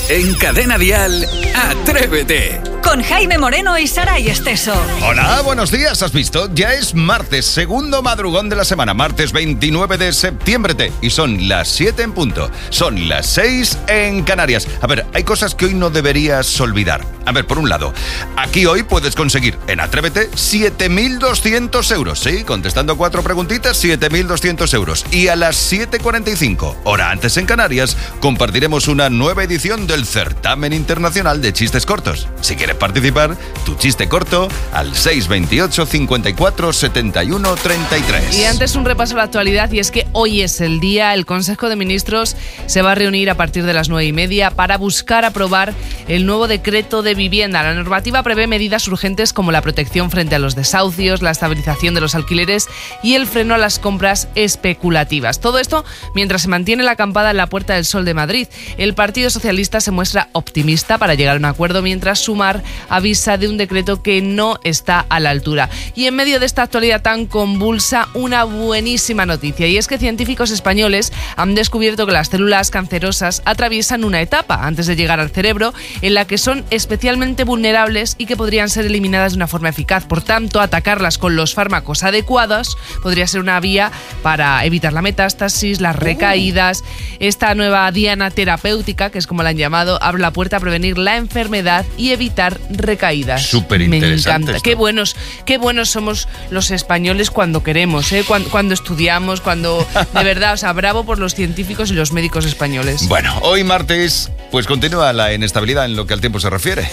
En Cadena Dial, Atrévete. Con Jaime Moreno y Saray Esteso. Hola, buenos días. ¿Has visto? Ya es martes, segundo madrugón de la semana. Martes 29 de septiembre. Y son las 7 en punto. Son las 6 en Canarias. A ver, hay cosas que hoy no deberías olvidar. A ver, por un lado, aquí hoy puedes conseguir en Atrévete 7.200 euros. Sí, contestando 4 preguntitas, 7.200 euros. Y a las 7:45, hora antes en Canarias, compartiremos una nueva edición del Certamen Internacional de Chistes Cortos. Si quieres participar, tu chiste corto al 628 54 71 33. Y antes un repaso a la actualidad, y es que hoy es el día. El Consejo de Ministros se va a reunir a partir de las 9:30 para buscar aprobar el nuevo decreto de vivienda. La normativa prevé medidas urgentes como la protección frente a los desahucios, la estabilización de los alquileres y el freno a las compras especulativas. Todo esto mientras se mantiene la acampada en la Puerta del Sol de Madrid. El Partido Socialista se muestra optimista para llegar a un acuerdo, mientras Sumar avisa de un decreto que no está a la altura. Y en medio de esta actualidad tan convulsa, una buenísima noticia, y es que científicos españoles han descubierto que las células cancerosas atraviesan una etapa antes de llegar al cerebro en la que son especialmente vulnerables y que podrían ser eliminadas de una forma eficaz. Por tanto, atacarlas con los fármacos adecuados podría ser una vía para evitar la metástasis, las recaídas. Esta nueva diana terapéutica, que es como la han llamado, abre la puerta a prevenir la enfermedad y evitar recaídas. Súper interesante. Me encanta. Qué buenos somos los españoles cuando queremos, cuando estudiamos, cuando de verdad, o sea, bravo por los científicos y los médicos españoles. Bueno, hoy martes, pues continúa la inestabilidad en lo que al tiempo se refiere.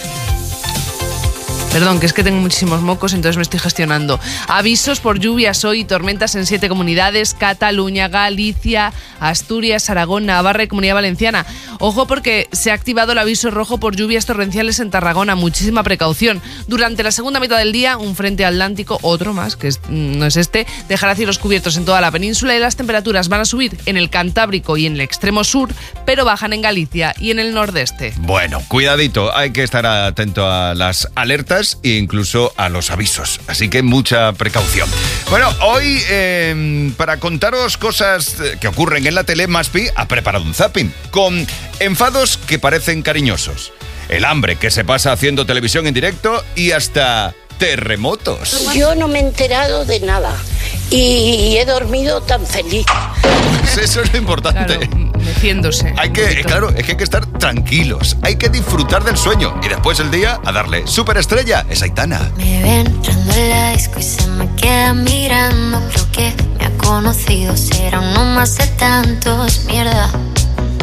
Perdón, que es que tengo muchísimos mocos, entonces me estoy gestionando. Avisos por lluvias hoy, tormentas en 7 comunidades: Cataluña, Galicia, Asturias, Aragón, Navarra y Comunidad Valenciana. Ojo, porque se ha activado el aviso rojo por lluvias torrenciales en Tarragona. Muchísima precaución. Durante la segunda mitad del día, un frente atlántico, otro más, que no es este, dejará cielos cubiertos en toda la península, y las temperaturas van a subir en el Cantábrico y en el extremo sur, pero bajan en Galicia y en el nordeste. Bueno, cuidadito, hay que estar atento a las alertas e incluso a los avisos, así que mucha precaución. Bueno, hoy para contaros cosas que ocurren en la tele, Maspi ha preparado un zapping con enfados que parecen cariñosos, el hambre que se pasa haciendo televisión en directo y hasta terremotos. Yo no me he enterado de nada y he dormido tan feliz. Pues eso es lo importante. Claro, meciéndose. Claro, es que hay que estar tranquilos, hay que disfrutar del sueño y después el día a darle. Superestrella es Aitana. Me ven entrando en la disco y se me queda mirando. Creo que me ha conocido, será uno más de tantos. Mierda,